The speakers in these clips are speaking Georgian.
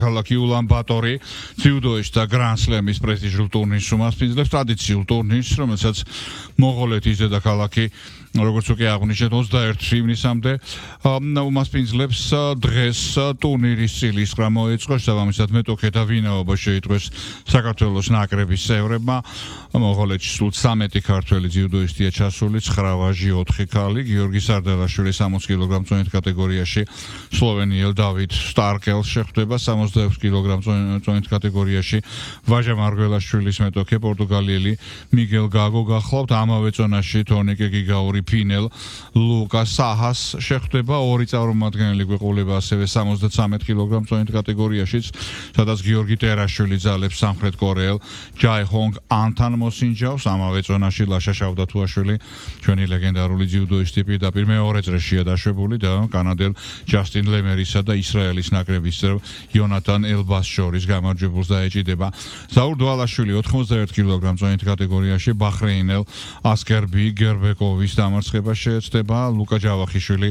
ქალაქი ულან-ბატორი ძიუდოის და გრან-სლემის პრესტიჟულ ტურნირს უმასპინძლებს ტრადიციულ ტურნირს, რომელსაც მონღოლეთის დედაქალაქი როგორც უკვე აღნიშნეთ 21 ივნისამდე უმასპინძლებს დღეს ტურნირის წილის ხმა მოეწყო შესაბამისად მეტოქე და ვინაობა შეიტყვეს საქართველოს ნაკრების წევრებმა მონღოლეთში სულ 13 ქართველი ძიუდოისტია ჩასული 9 ვაჟი 4 ქალი გიორგი სარდელაშვილი 60 კილოგრამ წონით კატეგორიაში სლოვენიელ დავით სტარკელს შეხვდება 66 კილოგრამ წონით კატეგორიაში ვაჟა მარგველაშვილის მეტოქე პორტუგალიელი მიგელ გაგო გახლავთ ამავე წონაში თორნიკე გიგაური ფინელ ლუკა საჰას შეხვდება ორი წარმომადგენელი გვეყოლება ასევე 73 კილოგრამ წონით კატეგორიაშიც სადაც გიორგი ტერაშვილი ძალებს სამხრეთ კორეელ ჯაი ჰონგ ანთან მოსინჯავს ამავე წონაში ლაშა შავდათუაშვილი ჩვენი ლეგენდარული ძიუდოისტი პირდაპირ მეორე წრეშია დაშვებული და კანადელ ჯასტინ ლემერისა და ისრაელის ნაკრების წევრ იონათან ელბას შორის გამარჯვებულს დაეჭიდება ზაურ დვალაშვილი 91 კილოგრამ წონით კატეგორიაში ბაჰრეინელ ასკერბი გერბეკოვის დამარცხება შეეცდება ლუკა ჯავახიშვილი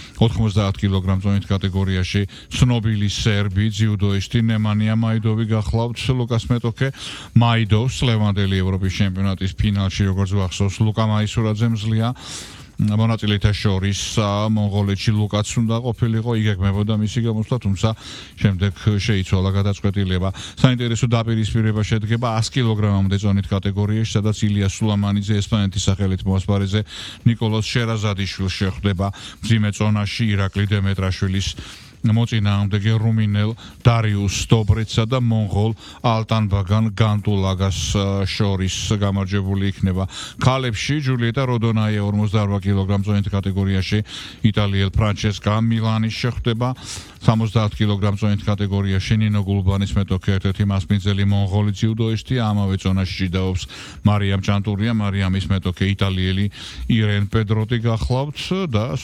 90 კილოგრამ წონით კატეგორიაში ცნობილი სერბი ძიუდოისტი ნემანია მაიდოვი გახლავთ ლუკას მეტოქე მაიდოვს ლევანდელი ევროპის ჩემპიონატის ფინალში როგორც ვახსოვს ლუკა მაისურაძე მძლია მონაწილეთა შორის მონღოლეთში ლუკაც უნდა ყოფილიყო იგეგმებოდა მისი გამოსვლა თუმცა შემდეგ შეიცვალა გადაწყვეტილება საინტერესო დაპირისპირება შედგება 100 კილოგრამამდე წონით კატეგორიაში სადაც ილია სულამანიძე ესპანეთის სახელით მოასპარეზე ნიკოლოზ შერაზადიშვილს შეხვდება მძიმე წონაში ირაკლი დემეტრაშვილის მოწინააღმდეგე რუმინელ დარიუს სტობრეცსა და მონღოლ ალტანბაგან განტულაგას შორის გამარჯვებული იქნება ქალებში ჯულიეტა როდონაია 58 კილოგრამ წონით კატეგორიაში იტალიელ ფრანჩესკა მილანის შეხვდება 70 კილოგრამ წონით კატეგორიაში ნინო გულბანის მეტოქე ერთ-ერთი მასპინძელი მონღოლი ძიუდოისტი ამავე წონაში ჭიდაობს მარიამ ჭანტურია მარიამის მეტოქე იტალიელი ირენ პედროტი გახლავთ და